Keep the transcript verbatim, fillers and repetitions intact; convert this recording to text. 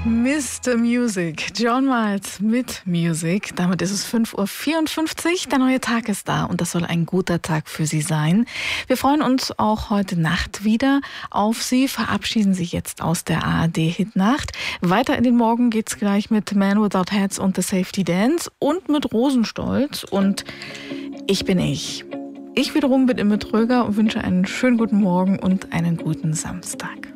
Mister Music, John Miles mit Music. Damit ist es fünf Uhr vierundfünfzig. Der neue Tag ist da und das soll ein guter Tag für Sie sein. Wir freuen uns auch heute Nacht wieder auf Sie. Verabschieden sich jetzt aus der A R D-Hitnacht. Weiter in den Morgen geht's gleich mit Man Without Hats und The Safety Dance und mit Rosenstolz und Ich bin ich. Ich wiederum bin Imme Tröger und wünsche einen schönen guten Morgen und einen guten Samstag.